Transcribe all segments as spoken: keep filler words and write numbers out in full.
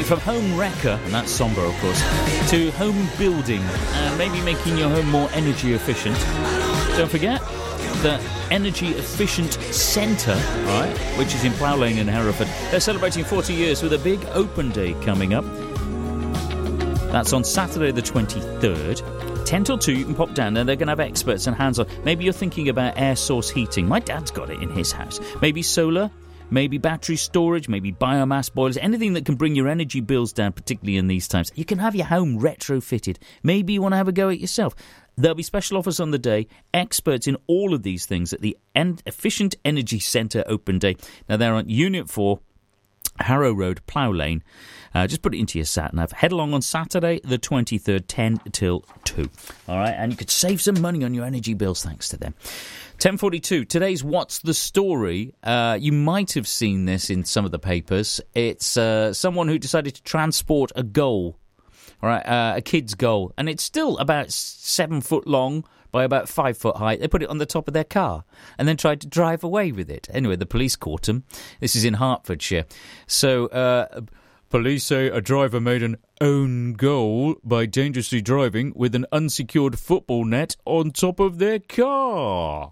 from home wrecker, and that's sombre, of course, to home building, and maybe making your home more energy efficient. Don't forget the Energy Efficient Centre, right, which is in Plough Lane in Hereford. They're celebrating forty years with a big open day coming up. That's on Saturday the twenty-third. ten till two, you can pop down there. They're going to have experts and hands-on. Maybe you're thinking about air source heating. My dad's got it in his house. Maybe solar, maybe battery storage, maybe biomass boilers, anything that can bring your energy bills down, particularly in these times. You can have your home retrofitted. Maybe you want to have a go at yourself. There'll be special offers on the day, experts in all of these things at the en- Efficient Energy Centre Open Day. Now, they're on Unit four, Harrow Road, Plough Lane. Uh, just put it into your sat-nav. Head along on Saturday the twenty-third, ten till two. All right, and you could save some money on your energy bills thanks to them. ten forty-two, today's What's the Story? Uh, you might have seen this in some of the papers. It's uh, someone who decided to transport a goal, all right, uh, a kid's goal, and it's still about seven foot long by about five foot high. They put it on the top of their car and then tried to drive away with it. Anyway, the police caught him. This is in Hertfordshire. So, uh... police say a driver made an own goal by dangerously driving with an unsecured football net on top of their car.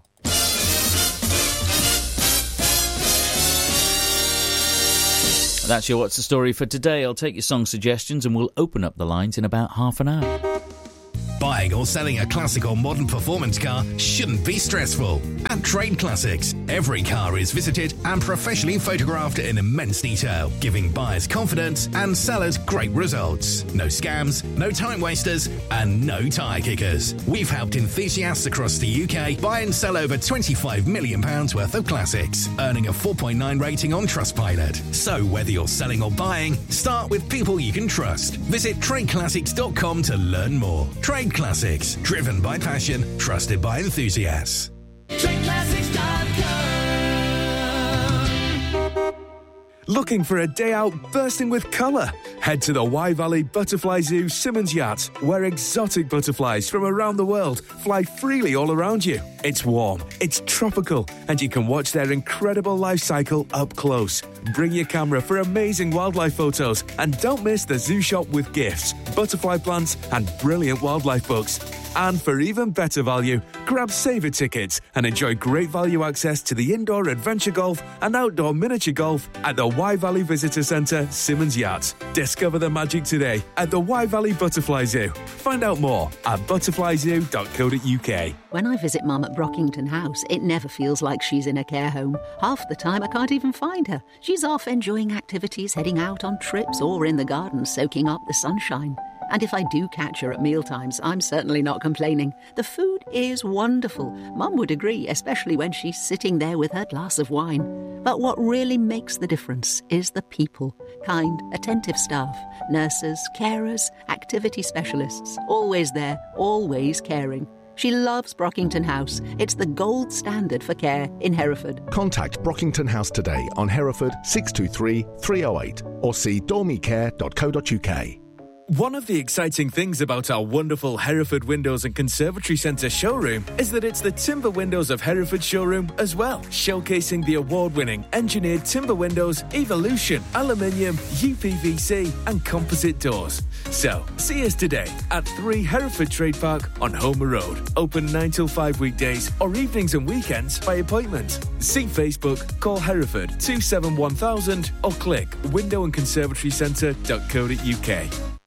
That's your What's the Story for today. I'll take your song suggestions and we'll open up the lines in about half an hour. Buying or selling a classic or modern performance car shouldn't be stressful. At Trade Classics, every car is visited and professionally photographed in immense detail, giving buyers confidence and sellers great results. No scams, no time wasters, and no tyre kickers. We've helped enthusiasts across the U K buy and sell over twenty-five million pounds worth of classics, earning a four point nine rating on Trustpilot. So whether you're selling or buying, start with people you can trust. Visit trade classics dot com to learn more. Trade Classics, driven by passion, trusted by enthusiasts. trade classics dot com. Looking for a day out bursting with colour? Head to the Wye Valley Butterfly Zoo Simmons Yacht, where exotic butterflies from around the world fly freely all around you. It's warm, it's tropical, and you can watch their incredible life cycle up close. Bring your camera for amazing wildlife photos, and don't miss the zoo shop with gifts, butterfly plants, and brilliant wildlife books. And for even better value, grab saver tickets and enjoy great value access to the indoor adventure golf and outdoor miniature golf at the Wye Valley Visitor Centre, Simmons Yacht. Discover the magic today at the Wye Valley Butterfly Zoo. Find out more at butterfly zoo dot co dot uk. When I visit Mum at Brockington House, it never feels like she's in a care home. Half the time I can't even find her. She's off enjoying activities, heading out on trips, or in the garden soaking up the sunshine. And if I do catch her at mealtimes, I'm certainly not complaining. The food is wonderful. Mum would agree, especially when she's sitting there with her glass of wine. But what really makes the difference is the people. Kind, attentive staff, nurses, carers, activity specialists. Always there, always caring. She loves Brockington House. It's the gold standard for care in Hereford. Contact Brockington House today on Hereford six two three, three oh eight or see dormy care dot co dot uk. One of the exciting things about our wonderful Hereford Windows and Conservatory Centre showroom is that it's the Timber Windows of Hereford showroom as well, showcasing the award-winning engineered timber windows, Evolution, aluminium, U P V C and composite doors. So, see us today at three Hereford Trade Park on Homer Road. Open nine till five weekdays or evenings and weekends by appointment. See Facebook, call Hereford two seven one thousand or click window and conservatory centre dot co dot uk.